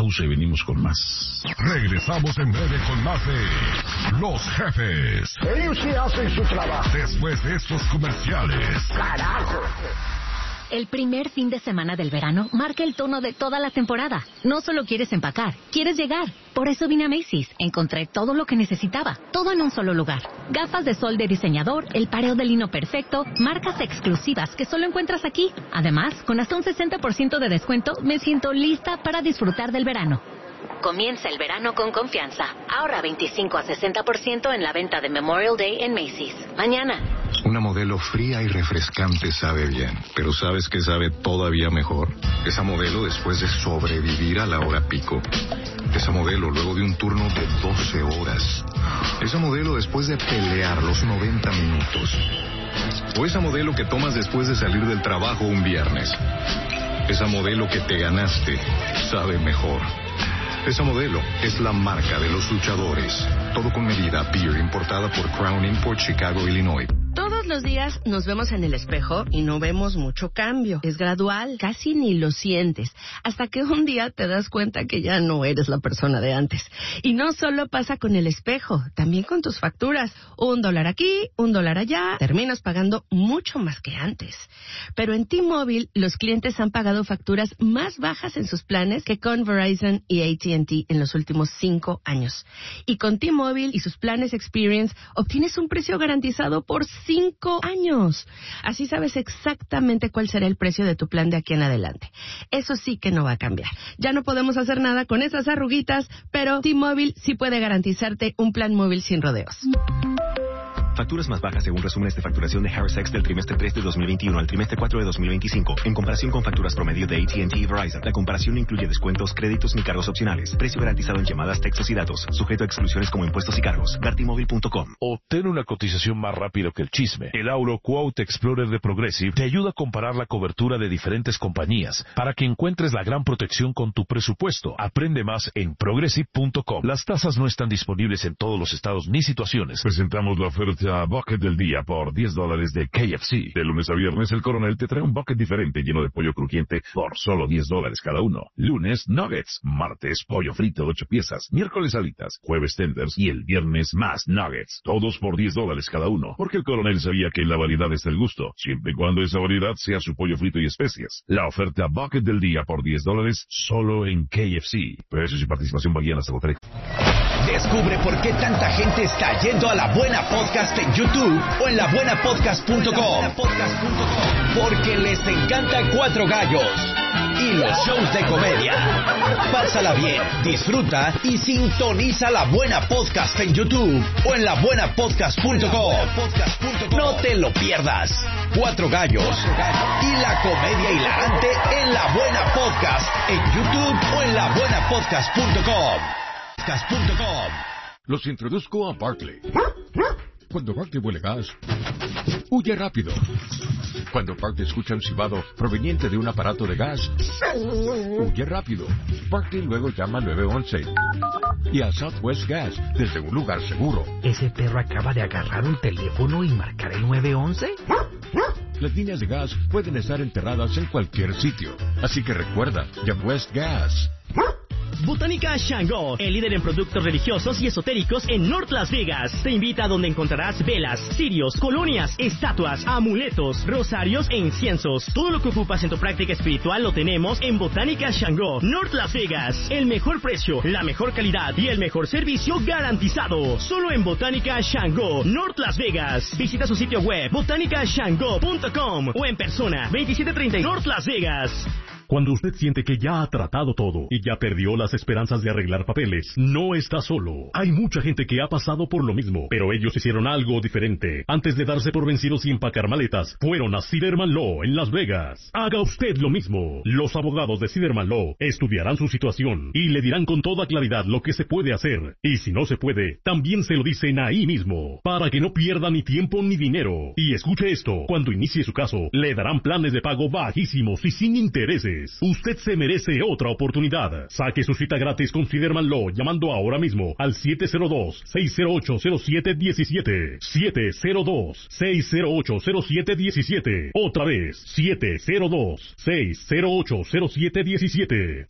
pausa y venimos con más. Regresamos en breve con más de Los Jefes. Ellos sí hacen su trabajo. Después de estos comerciales. ¡Carajo! El primer fin de semana del verano marca el tono de toda la temporada. No solo quieres empacar, quieres llegar. Por eso vine a Macy's. Encontré todo lo que necesitaba, todo en un solo lugar. Gafas de sol de diseñador, el pareo de lino perfecto, marcas exclusivas que solo encuentras aquí. Además, con hasta un 60% de descuento, me siento lista para disfrutar del verano. Comienza el verano con confianza. Ahorra 25 a 60% en la venta de Memorial Day en Macy's. Mañana. Una Modelo fría y refrescante sabe bien, pero ¿sabes qué sabe todavía mejor? Esa Modelo después de sobrevivir a la hora pico. Esa Modelo luego de un turno de 12 horas. Esa Modelo después de pelear los 90 minutos. O esa Modelo que tomas después de salir del trabajo un viernes. Esa Modelo que te ganaste sabe mejor. Esa Modelo es la marca de los luchadores. Todo con medida. Beer importada por Crown Import, Chicago, Illinois. Todos los días nos vemos en el espejo y no vemos mucho cambio. Es gradual, casi ni lo sientes, hasta que un día te das cuenta que ya no eres la persona de antes. Y no solo pasa con el espejo, también con tus facturas. $1 aquí, $1 allá, terminas pagando mucho más que antes. Pero en T-Mobile, los clientes han pagado facturas más bajas en sus planes que con Verizon y AT&T en los últimos 5 años. Y con T-Mobile y sus planes Experience, obtienes un precio garantizado por 5 años. Así sabes exactamente cuál será el precio de tu plan de aquí en adelante. Eso sí que no va a cambiar. Ya no podemos hacer nada con esas arruguitas, pero T-Mobile sí puede garantizarte un plan móvil sin rodeos. Facturas más bajas según resúmenes de facturación de Harris X del trimestre 3 de 2021 al trimestre 4 de 2025, en comparación con facturas promedio de AT&T y Verizon. La comparación no incluye descuentos, créditos ni cargos opcionales. Precio garantizado en llamadas, textos y datos. Sujeto a exclusiones como impuestos y cargos. Vertimóvil.com. Obtén una cotización más rápido que el chisme. El Auro Quote Explorer de Progressive te ayuda a comparar la cobertura de diferentes compañías para que encuentres la gran protección con tu presupuesto. Aprende más en Progressive.com. Las tasas no están disponibles en todos los estados ni situaciones. Presentamos la oferta Bucket del día por $10 de KFC. De lunes a viernes el Coronel te trae un bucket diferente lleno de pollo crujiente por solo $10 cada uno. Lunes, nuggets. Martes, pollo frito de 8 piezas. Miércoles, alitas. Jueves, tenders. Y el viernes, más nuggets. Todos por $10 cada uno. Porque el Coronel sabía que en la variedad está el gusto, siempre y cuando esa variedad sea su pollo frito y especias. La oferta Bucket del día por $10 solo en KFC. Precios y participación varían hasta votar. Descubre por qué tanta gente está yendo a La Buena Podcast en YouTube o en labuenapodcast.com. Porque les encanta Cuatro Gallos y los shows de comedia. Pásala bien, disfruta y sintoniza La Buena Podcast en YouTube o en labuenapodcast.com. No te lo pierdas. Cuatro Gallos y la comedia hilarante en La Buena Podcast en YouTube o en labuenapodcast.com. Los introduzco a Barkley. Cuando Barkley huele gas, huye rápido. Cuando Barkley escucha un silbado proveniente de un aparato de gas, huye rápido. Barkley luego llama al 911 y a Southwest Gas desde un lugar seguro. ¿Ese perro acaba de agarrar un teléfono y marcar el 911? Las líneas de gas pueden estar enterradas en cualquier sitio, así que recuerda, llama West Gas. Botánica Shango, el líder en productos religiosos y esotéricos en North Las Vegas. Te invita a donde encontrarás velas, cirios, colonias, estatuas, amuletos, rosarios e inciensos. Todo lo que ocupas en tu práctica espiritual lo tenemos en Botánica Shango, North Las Vegas. El mejor precio, la mejor calidad y el mejor servicio garantizado. Solo en Botánica Shango, North Las Vegas. Visita su sitio web botanicashango.com o en persona 2730 North Las Vegas. Cuando usted siente que ya ha tratado todo y ya perdió las esperanzas de arreglar papeles, no está solo. Hay mucha gente que ha pasado por lo mismo, pero ellos hicieron algo diferente. Antes de darse por vencidos y empacar maletas, fueron a Siderman Law en Las Vegas. Haga usted lo mismo. Los abogados de Siderman Law estudiarán su situación y le dirán con toda claridad lo que se puede hacer. Y si no se puede, también se lo dicen ahí mismo, para que no pierda ni tiempo ni dinero. Y escuche esto, cuando inicie su caso, le darán planes de pago bajísimos y sin intereses. Morales. Usted se merece otra oportunidad. Saque su cita gratis con Fiderman Law llamando ahora mismo al 702-608-0717. 702-608-0717. Otra vez, 702-608-0717.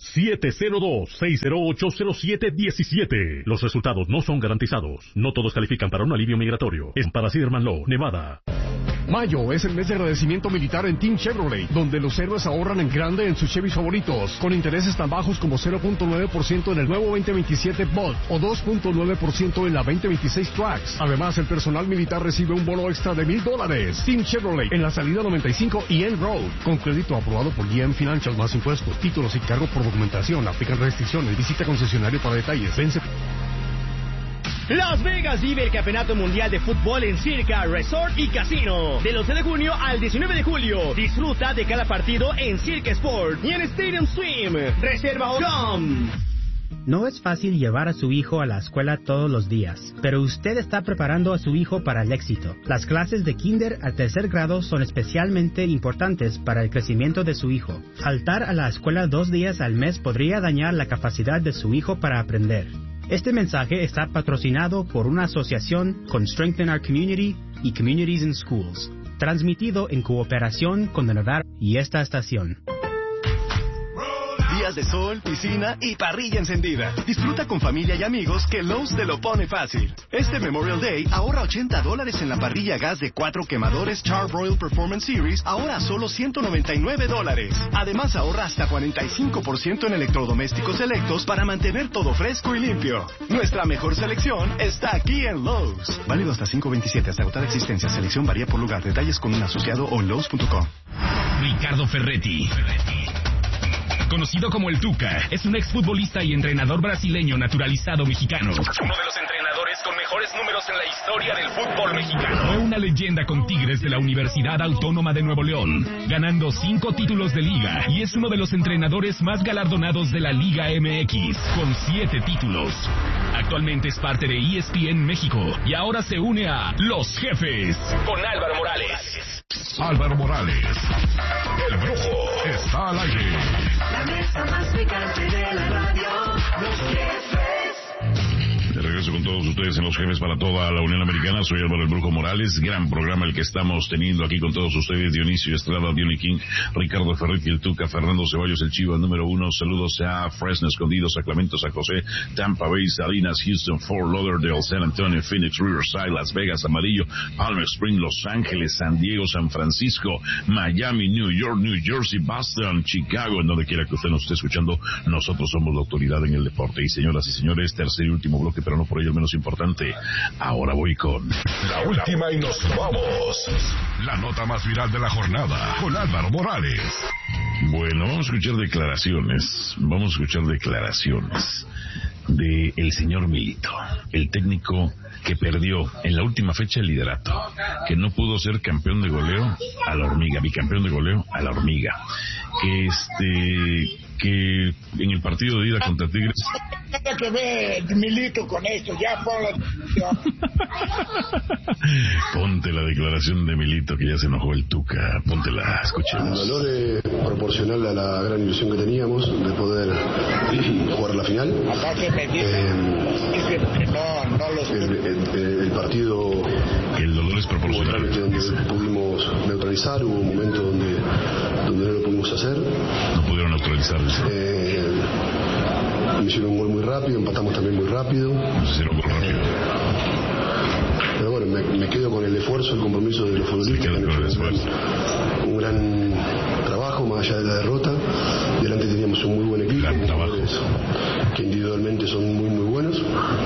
702-608-0717. Los resultados no son garantizados. No todos califican para un alivio migratorio. Es para Fiderman Law, Nevada. Mayo es el mes de agradecimiento militar en Team Chevrolet, donde los héroes ahorran en grande en sus Chevys favoritos, con intereses tan bajos como 0.9% en el nuevo 2027 Bolt o 2.9% en la 2026 Trax. Además, el personal militar recibe un bono extra de $1,000. Team Chevrolet en la salida 95 y End Road, con crédito aprobado por GM Financial más impuestos, títulos y cargo por documentación. Aplican restricciones. Visita concesionario para detalles. Vence. Las Vegas vive el Campeonato Mundial de Fútbol en Circa, Resort y Casino. Del 11 de junio al 19 de julio. Disfruta de cada partido en Circa Sport y en Stadium Swim. Reserva.com. No es fácil llevar a su hijo a la escuela todos los días, pero usted está preparando a su hijo para el éxito. Las clases de kinder al tercer grado son especialmente importantes para el crecimiento de su hijo. Faltar a la escuela 2 días al mes podría dañar la capacidad de su hijo para aprender. Este mensaje está patrocinado por una asociación con Strengthen Our Community y Communities in Schools, transmitido en cooperación con el Radar y esta estación. Días de sol, piscina y parrilla encendida. Disfruta con familia y amigos que Lowe's te lo pone fácil. Este Memorial Day ahorra $80 en la parrilla gas de 4 quemadores Char-Broil Performance Series, ahora solo $199. Además ahorra hasta 45% en electrodomésticos selectos para mantener todo fresco y limpio. Nuestra mejor selección está aquí en Lowe's. Válido hasta 5/27, hasta agotar existencia. Selección varía por lugar. Detalles con un asociado o en Lowe's.com. Ricardo Ferretti, conocido como el Tuca, es un exfutbolista y entrenador brasileño naturalizado mexicano. Uno de los entrenadores con mejores números en la historia del fútbol mexicano. Fue una leyenda con Tigres de la Universidad Autónoma de Nuevo León, ganando 5 títulos de liga, y es uno de los entrenadores más galardonados de la Liga MX, con 7 títulos. Actualmente es parte de ESPN México y ahora se une a Los Jefes con Álvaro Morales. Álvaro Morales, el Brujo, está al aire. La mesa más picante de la radio, Los Jefes. De regreso con todos ustedes en Los Jefes para toda la Unión Americana. Soy Álvaro el Brujo Morales. Gran programa el que estamos teniendo aquí con todos ustedes. Dionisio Estrada, Diony King, Ricardo Ferretti, el Tuca, Fernando Ceballos, el Chivo número 1. Saludos a Fresno, Escondido, Sacramento, San José, Tampa Bay, Salinas, Houston, Fort Lauderdale, San Antonio, Phoenix, Riverside, Las Vegas, Amarillo, Palm Springs, Los Ángeles, San Diego, San Francisco, Miami, New York, New Jersey, Boston, Chicago, en donde quiera que usted nos esté escuchando. Nosotros somos la autoridad en el deporte. Y señoras y señores, tercer y último bloque, pero no por ello el menos importante. Ahora voy con la última y nos vamos. La nota más viral de la jornada con Álvaro Morales. Bueno, vamos a escuchar declaraciones. De el señor Milito, el técnico que perdió en la última fecha el liderato, que no pudo ser campeón de goleo a la hormiga, bicampeón de goleo a la hormiga, que en el partido de ida contra Tigres. Nada que ver Milito con esto, ya Ponte la declaración de Milito, que ya se enojó el Tuca, póntela, escuchemos. El dolor es proporcional a la gran ilusión que teníamos de poder jugar la final. El partido, el dolor es proporcional, donde pudimos neutralizar, hubo un momento donde no lo pudimos hacer. No pudieron neutralizar. Me hicieron un gol muy rápido, empatamos también muy rápido. Pero bueno, me quedo con el esfuerzo, el compromiso de los futbolistas. Un gran trabajo, más allá de la derrota. Delante teníamos un muy buen equipo, que individualmente son muy muy buenos.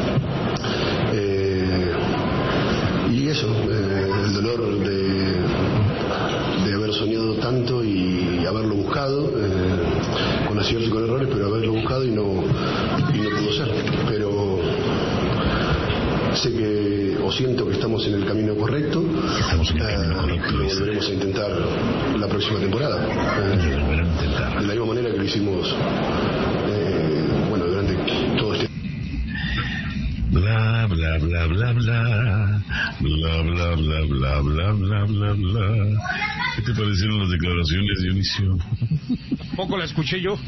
Y eso, el dolor de haber soñado tanto y haberlo buscado, con aciertos y con errores, pero haberlo buscado y no pudo ser. Pero sé que, o siento que estamos en el camino correcto. Lo volveremos a intentar la próxima temporada. De la misma manera que lo hicimos durante todo este bla bla bla bla bla bla bla bla bla bla bla bla bla. ¿Qué te parecieron las declaraciones, Dionisio? Poco la escuché yo.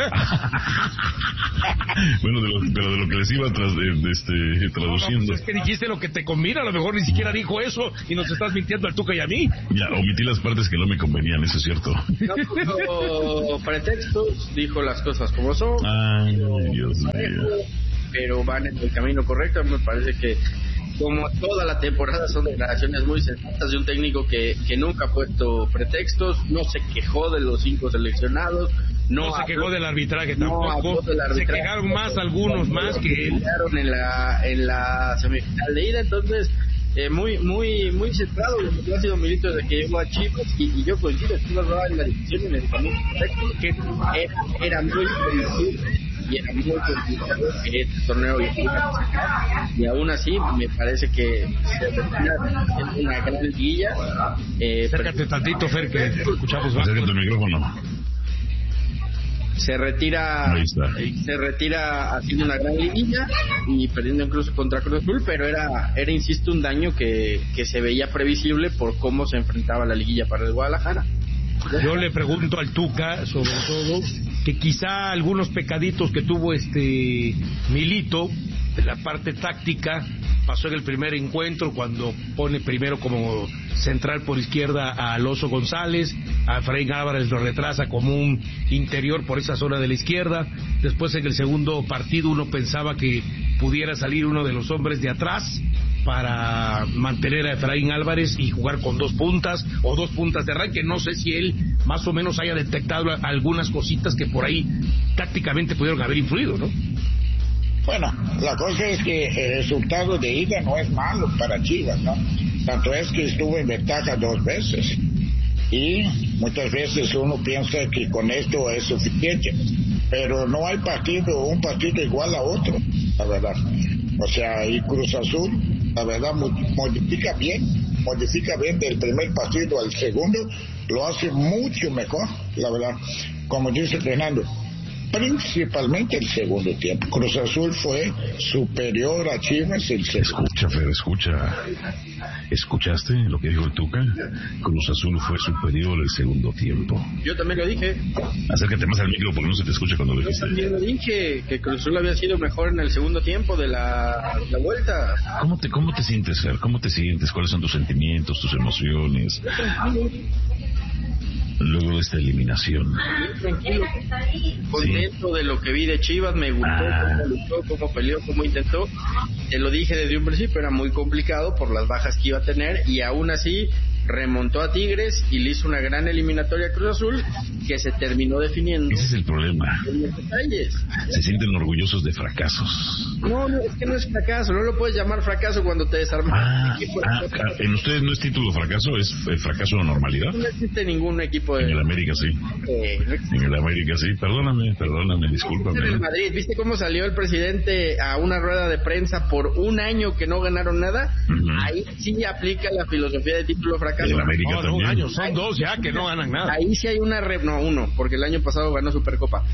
Bueno, pero de lo que les iba traduciendo. Pues es que dijiste lo que te conviene, a lo mejor ni siquiera dijo eso y nos estás mintiendo al Tuca y a mí. Ya, omití las partes que no me convenían, eso es cierto. No puso pretextos, dijo las cosas como son. Ay, Dios mío. Pero van en el camino correcto. Me parece que, como toda la temporada, son declaraciones muy sensatas de un técnico que nunca ha puesto pretextos, no se quejó de los 5 seleccionados, no se quejó del arbitraje tampoco, se quejaron más algunos más que él. En la semifinal de ida, entonces muy centrado lo que ha sido Milito desde que llegó a Chivas, y yo coincido, Chivas va en la decisión en el camino correcto, que era muy previsible y era muy complicado que este torneo y aún así me parece que se retira en una gran liguilla. Acércate tantito, Fer, que te escuchamos. Acércate el micrófono. Se retira haciendo una gran liguilla y perdiendo incluso contra Cruz Azul, pero era insisto, un daño que se veía previsible por cómo se enfrentaba la liguilla para el Guadalajara. Yo le pregunto al Tuca, sobre todo, que quizá algunos pecaditos que tuvo Milito, de la parte táctica, pasó en el primer encuentro cuando pone primero como central por izquierda a Alonso González, a Efraín Álvarez lo retrasa como un interior por esa zona de la izquierda. Después en el segundo partido uno pensaba que pudiera salir uno de los hombres de atrás para mantener a Efraín Álvarez y jugar con 2 puntas o 2 puntas de arranque. No sé si él más o menos haya detectado algunas cositas que por ahí tácticamente pudieron haber influido, ¿no? Bueno, la cosa es que el resultado de ida no es malo para Chivas, ¿no? Tanto es que estuvo en ventaja 2 veces. Y muchas veces uno piensa que con esto es suficiente. Pero no hay un partido igual a otro, la verdad. O sea, y Cruz Azul, la verdad, modifica bien del primer partido al segundo, lo hace mucho mejor, la verdad. Como dice Fernando, principalmente el segundo tiempo. Cruz Azul fue superior a Chivas el segundo. Escucha, Fer, escucha. ¿Escuchaste lo que dijo el Tuca? Cruz Azul fue superior el segundo tiempo. Yo también lo dije. Acércate más al micro porque no se te escucha cuando lo dijiste. Yo también lo dije, que Cruz Azul había sido mejor en el segundo tiempo de la vuelta. ¿Cómo te sientes, Fer? ¿Cómo te sientes? ¿Cuáles son tus sentimientos, tus emociones? Luego de esta eliminación. Tranquilo, contento de lo que vi de Chivas, me gustó cómo luchó, cómo peleó, cómo intentó. Te lo dije desde un principio, era muy complicado por las bajas que iba a tener y aún así remontó a Tigres y le hizo una gran eliminatoria a Cruz Azul que se terminó definiendo. Ese es el problema. En los detalles. Se sienten orgullosos de fracasos. No, es que no es fracaso, no lo puedes llamar fracaso cuando te desarmas. ¿En ustedes no es título fracaso, es fracaso de normalidad? No existe ningún equipo de... En el América sí. En el América sí. Perdóname, discúlpame. En el Madrid, ¿viste cómo salió el presidente a una rueda de prensa por un año que no ganaron nada? Ahí sí aplica la filosofía de título fracaso. En América también. Un año, son 2 ya que no ganan nada. Ahí sí hay una uno, porque el año pasado ganó Supercopa.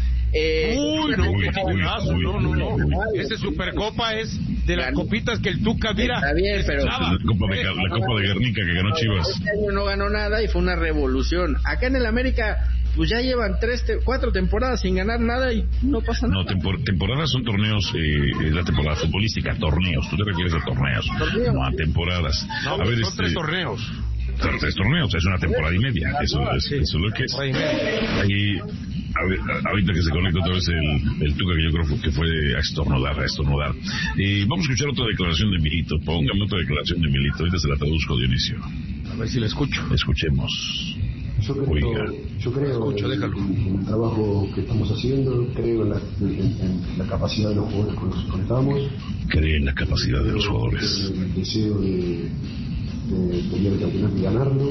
No. Ese Supercopa es de las copitas que el Tuca, mira. Está bien, pero... La Copa de Guernica que ganó Chivas. Este año no ganó nada y fue una revolución. Acá en el América, pues ya llevan 4 temporadas sin ganar nada y no pasa nada. No, temporadas son torneos, la temporada futbolística, torneos. Tú te refieres a torneos, no a temporadas. No, a ver, son 3 torneos. 3 torneos, es una temporada y media. Eso es lo que es. Ahí, ahorita que se conecta otra vez el Tuca, que yo creo que fue a estornudar. Vamos a escuchar otra declaración de Milito. Póngame otra declaración de Milito. Ahorita se la traduzco, Dionisio. A ver si la escucho. Escuchemos. Yo creo en el trabajo que estamos haciendo, creo en la capacidad de los jugadores con los que contamos. Cree en la capacidad de los jugadores. El deseo de pelear el campeonato y ganarlo.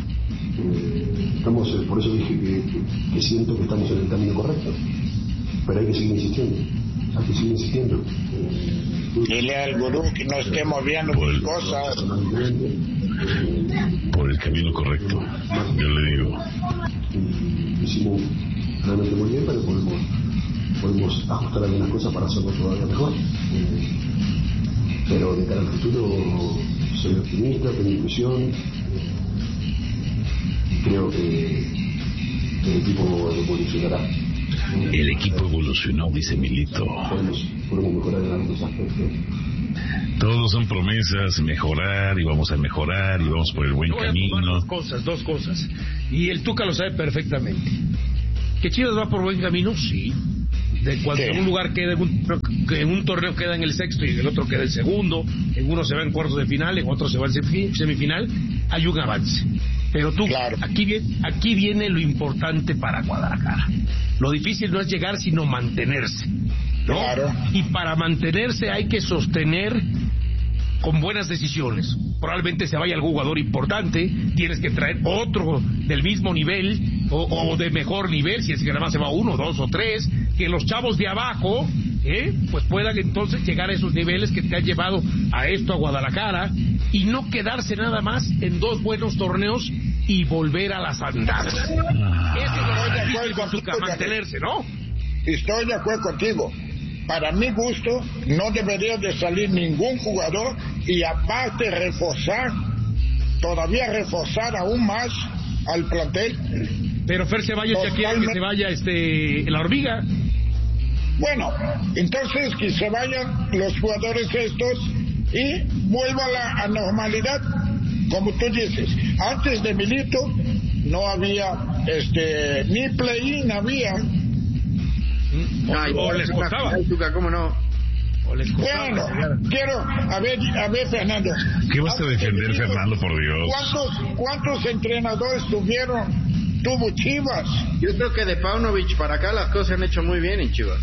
Por eso dije que siento que estamos en el camino correcto, pero hay que seguir insistiendo. Dile al gurú que no esté moviendo cosas. Por el camino correcto, yo le digo. Hicimos realmente muy bien, pero podemos ajustar algunas cosas para hacerlo todavía mejor. Pero de cara al futuro soy optimista, tengo ilusión. creo que el equipo evolucionará. El equipo evolucionó, dice Milito. Podemos mejorar en algunos aspectos. Todos son promesas, mejorar y vamos a mejorar y vamos por el buen camino. Dos cosas. Y el Tuca lo sabe perfectamente. ¿Que Chivas va por buen camino? Sí. Cuando en un lugar queda, en un torneo queda en el sexto y en el otro queda el segundo, en uno se va en cuartos de final, en otro se va en semifinal, hay un avance. Pero tú, aquí viene lo importante para Guadalajara. Lo difícil no es llegar, sino mantenerse, ¿no? Claro. Y para mantenerse hay que sostener con buenas decisiones. Probablemente se vaya algún jugador importante, tienes que traer otro del mismo nivel o de mejor nivel, si es que nada más se va uno, dos o tres, que los chavos de abajo pues puedan entonces llegar a esos niveles que te han llevado a esto, a Guadalajara, y no quedarse nada más en 2 buenos torneos y volver a las andadas. Eso es lo difícil con Tuca, mantenerse, ¿no? Estoy de acuerdo contigo. Para mi gusto, no debería de salir ningún jugador y aparte todavía reforzar aún más al plantel. Pero Fer Ceballos ya quiere que se vaya la hormiga. Bueno, entonces que se vayan los jugadores estos y vuelva a la normalidad. Como tú dices, antes de Milito no había ni play-in había. O les costaba. ¿Cómo no? Bueno, quiero a ver Fernando. ¿Qué vas a defender, Fernando, por Dios? ¿Cuántos entrenadores tuvo Chivas? Yo creo que de Paunovic para acá las cosas se han hecho muy bien en Chivas.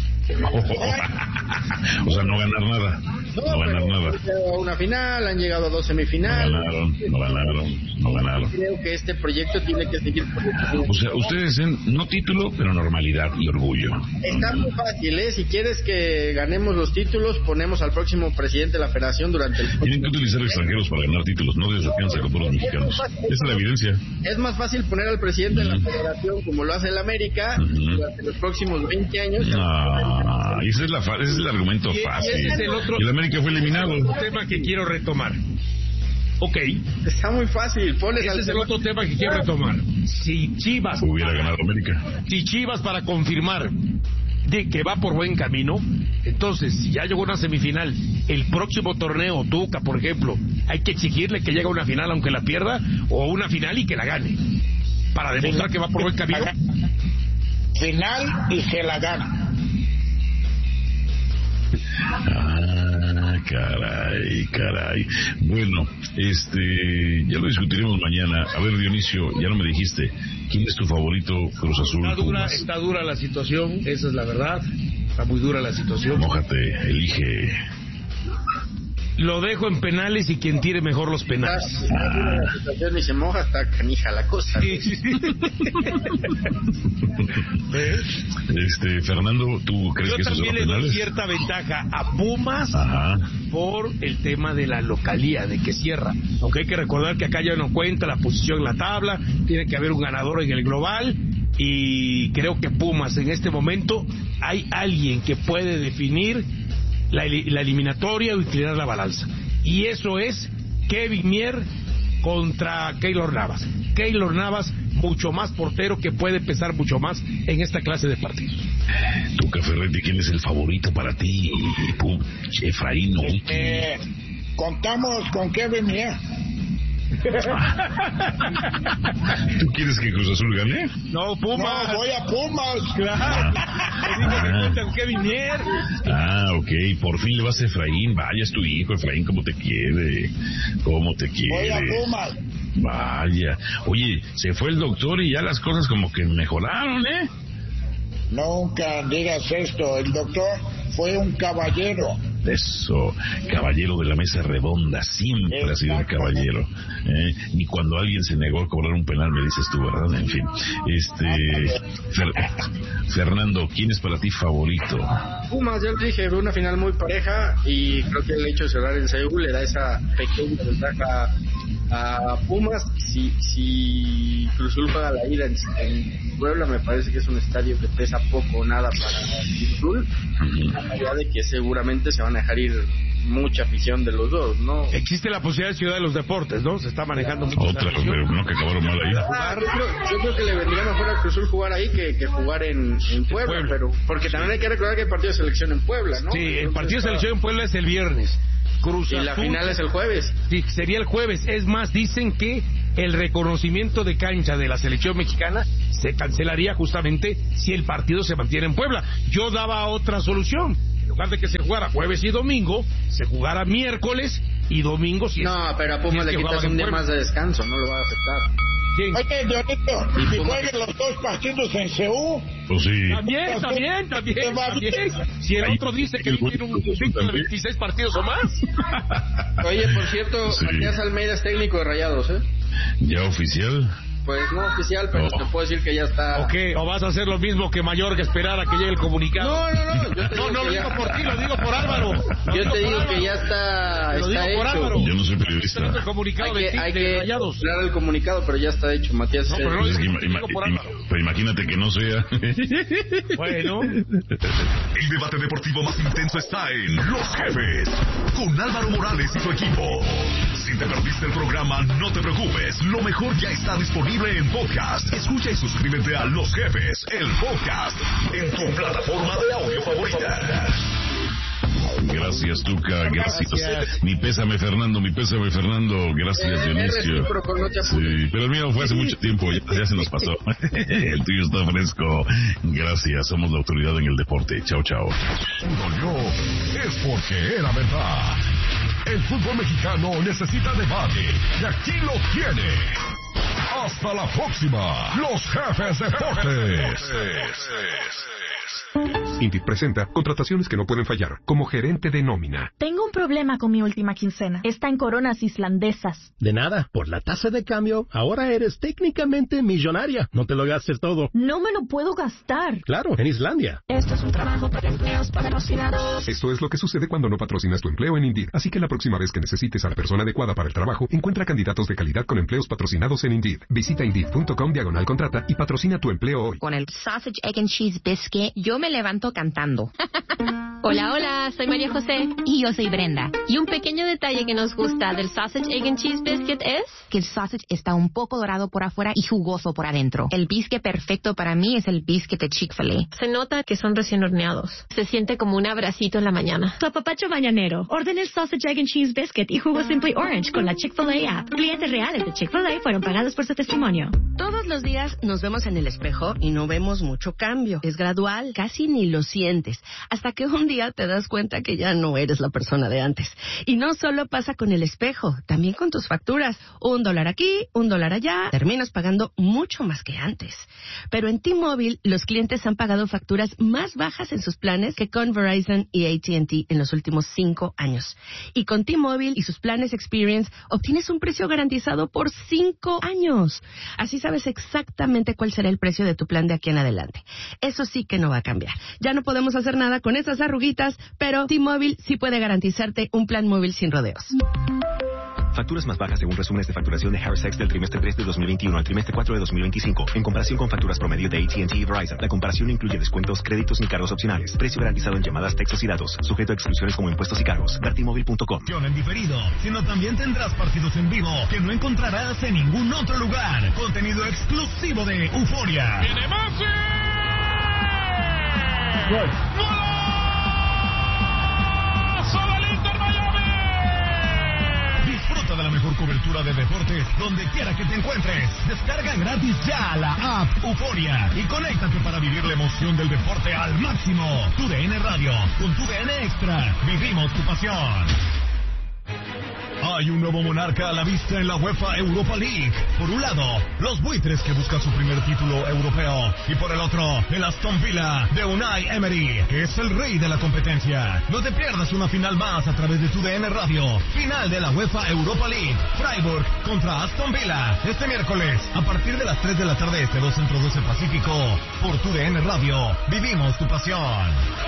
O sea, no ganar nada. No ganar nada. Han llegado a una final, han llegado a 2 semifinales. No ganaron. Creo que este proyecto tiene que seguir. O sea, ustedes dicen no título, pero normalidad y orgullo. Está muy fácil, Si quieres que ganemos los títulos, ponemos al próximo presidente de la federación durante el... Tienen que utilizar extranjeros para ganar títulos, no desafianza con todos los mexicanos. Esa es la evidencia. Es más fácil poner al presidente de la federación, como lo hace el América, durante los próximos 20 años. Ese es el argumento fácil. Y el América fue eliminado. Es otro tema que quiero retomar. Ok. Está muy fácil. Ese es el otro tema que quiero retomar. Si Chivas hubiera ganado América. Si Chivas, para confirmar de que va por buen camino, entonces si ya llegó a una semifinal, el próximo torneo, Tuca, por ejemplo, hay que exigirle que llegue a una final aunque la pierda, o a una final y que la gane, para demostrar que va por buen camino. Final y se la gana. Caray. Bueno, ya lo discutiremos mañana. A ver, Dionisio, ya no me dijiste, ¿quién es tu favorito Cruz Azul? Está dura la situación, esa es la verdad. Está muy dura la situación. Mójate, elige. Lo dejo en penales y quien tire mejor los penales. La situación y se moja, está canija la cosa. Fernando, ¿tú crees que eso Yo también le doy cierta ventaja a Pumas por el tema de la localía, de que cierra. Aunque hay que recordar que acá ya no cuenta la posición en la tabla, tiene que haber un ganador en el global, y creo que Pumas en este momento hay alguien que puede definir la eliminatoria o inclinar la balanza, y eso es Kevin Mier contra Keylor Navas. Keylor Navas, mucho más portero, que puede pesar mucho más en esta clase de partidos. Tuca Ferretti, ¿quién es el favorito para ti? Efraín, ¿no? Contamos con Kevin Mier. ¿Tú quieres que Cruz Azul gane? No, Pumas. No, voy a Pumas. Claro. Kevin Mier. Ok, por fin le vas a Efraín. Vaya, es tu hijo, Efraín, ¿cómo te quiere? Voy a Pumas. Vaya. Oye, se fue el doctor y ya las cosas como que mejoraron, Nunca digas esto. El doctor fue un caballero. Eso, caballero de la mesa redonda, siempre ha sido un caballero. Ni cuando alguien se negó a cobrar un penal, me dices tú, ¿verdad? En fin, Fernando, ¿quién es para ti favorito? Pumas, ya lo dije, una final muy pareja, y creo que el hecho de cerrar en Seúl le da esa pequeña ventaja a Pumas. Si Cruz Azul juega la ida en Puebla, me parece que es un estadio que pesa poco o nada para Cruz Azul, allá de que seguramente se van a dejar ir mucha afición de los dos, ¿no? Existe la posibilidad de Ciudad de los Deportes, ¿no? Se está manejando mucho. Otra, pero no, que acabaron mal ahí. Yo creo que le vendría mejor a Cruz Azul jugar ahí que jugar en Puebla, pero porque también hay que recordar que hay partido de selección en Puebla, ¿no? Sí, el partido de selección en Puebla es el viernes. Cruz Azul, y la final es el jueves. Sí, sería el jueves. Es más, dicen que el reconocimiento de cancha de la selección mexicana se cancelaría justamente si el partido se mantiene en Puebla. Yo daba otra solución. En lugar de que se jugara jueves y domingo, se jugara miércoles y domingo. No, pero a Pumas le quitas un día más de descanso, no lo va a afectar. ¿Quién? Oye, Dionito, ¿y si jueguen los dos partidos en Seúl? Pues sí. También. Si el otro dice que tiene un ciclo de 26 partidos o más. Oye, por cierto, sí. Matías Almeida es técnico de Rayados, ¿eh? ¿Ya oficial? Pues no oficial, pero te puedo decir que ya está. Ok, o vas a hacer lo mismo que Mayorga, esperar a que llegue el comunicado. No, lo digo por ti, lo digo por Álvaro. Yo te digo que ya está hecho. Yo no soy periodista. Hay que esperar el comunicado, pero ya está hecho, Matías. No, pero imagínate que no sea. Bueno. El debate deportivo más intenso está en Los Jefes, con Álvaro Morales y su equipo. Si te perdiste el programa, no te preocupes. Lo mejor ya está disponible en podcast. Escucha y suscríbete a Los Jefes, el podcast, en tu plataforma de audio favorita. Gracias, Tuca, gracias. Mi pésame, Fernando. Gracias, Dionisio. Sí, pero el mío fue hace mucho tiempo, ya se nos pasó. El tuyo está fresco. Gracias, somos la autoridad en el deporte. Chao. Dolió, es porque era verdad. El fútbol mexicano necesita debate, y aquí lo tiene. Hasta la próxima, Los Jefes Deportes. Indeed presenta contrataciones que no pueden fallar, como gerente de nómina. Tengo un problema con mi última quincena. Está en coronas islandesas. De nada, por la tasa de cambio, ahora eres técnicamente millonaria. No te lo gastes todo. No me lo puedo gastar. Claro, en Islandia. Esto es un trabajo para empleos patrocinados. Esto es lo que sucede cuando no patrocinas tu empleo en Indeed. Así que la próxima vez que necesites a la persona adecuada para el trabajo, encuentra candidatos de calidad con empleos patrocinados en Indeed. Visita Indeed.com/contrata y patrocina tu empleo hoy. Con el Sausage, Egg and Cheese Biscuit, yo me levanto cantando. Hola, soy María José. Y yo soy Brenda. Y un pequeño detalle que nos gusta del Sausage, Egg and Cheese Biscuit es que el sausage está un poco dorado por afuera y jugoso por adentro. El biscuit perfecto para mí es el biscuit de Chick-fil-A. Se nota que son recién horneados. Se siente como un abracito en la mañana. Tu apapacho mañanero. Ordena el Sausage, Egg and Cheese Biscuit y jugo Simply Orange con la Chick-fil-A app. Clientes reales de Chick-fil-A fueron pagados por su testimonio. Todos los días nos vemos en el espejo y no vemos mucho cambio. Es gradual, casi ni lo sientes, hasta que un día te das cuenta que ya no eres la persona de antes. Y no solo pasa con el espejo, también con tus facturas. $1 aquí, $1 allá, terminas pagando mucho más que antes. Pero en T-Mobile, los clientes han pagado facturas más bajas en sus planes que con Verizon y AT&T en los últimos 5 años. Y con T-Mobile y sus planes Experience, obtienes un precio garantizado por 5 años. Así sabes exactamente cuál será el precio de tu plan de aquí en adelante. Eso sí que no va a cambiar. Ya no podemos hacer nada con esas arruguitas, pero T-Mobile sí puede garantizarte un plan móvil sin rodeos. Facturas más bajas según resúmenes de facturación de Harris X del trimestre 3 de 2021 al trimestre 4 de 2025. En comparación con facturas promedio de AT&T y Verizon, la comparación no incluye descuentos, créditos ni cargos opcionales. Precio garantizado en llamadas, textos y datos. Sujeto a exclusiones como impuestos y cargos. Ver T-Mobile.com. En diferido, sino también tendrás partidos en vivo que no encontrarás en ningún otro lugar. Contenido exclusivo de Euforia. ¡Tiene Messi! ¡Gol! Disfruta de la mejor cobertura de deportes donde quiera que te encuentres. Descarga gratis ya la app Euforia y conéctate para vivir la emoción del deporte al máximo. TUDN Radio, con TUDN Extra, vivimos tu pasión. Hay un nuevo monarca a la vista en la UEFA Europa League. Por un lado, los buitres que buscan su primer título europeo. Y por el otro, el Aston Villa de Unai Emery, que es el rey de la competencia. No te pierdas una final más a través de TUDN Radio. Final de la UEFA Europa League. Freiburg contra Aston Villa. Este miércoles, a partir de las 3 de la tarde, este 2 Centro 12 Pacífico. Por TUDN Radio. Vivimos tu pasión.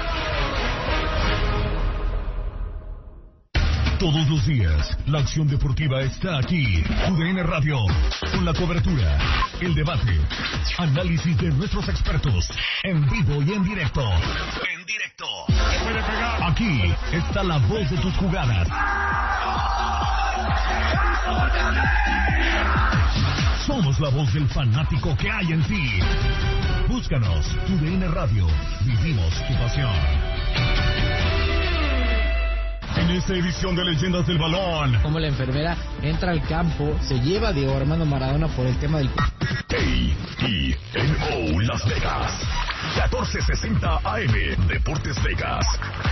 Todos los días, la acción deportiva está aquí. TUDN Radio, con la cobertura, el debate, análisis de nuestros expertos, en vivo y en directo. Aquí está la voz de tus jugadas. Somos la voz del fanático que hay en ti. Búscanos, TUDN Radio. Vivimos tu pasión. En esta edición de Leyendas del Balón, como la enfermera entra al campo, se lleva a Diego Armando Maradona por el tema del... KENO Las Vegas, 1460 AM, Deportes Vegas.